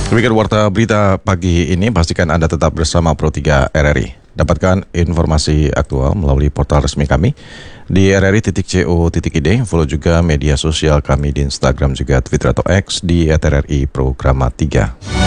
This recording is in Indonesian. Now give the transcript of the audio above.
Demikian warta berita pagi ini, pastikan Anda tetap bersama Pro3 RRI. Dapatkan informasi aktual melalui portal resmi kami di rri.co.id. Follow juga media sosial kami di Instagram juga Twitter atau X di @RRI Programa 3.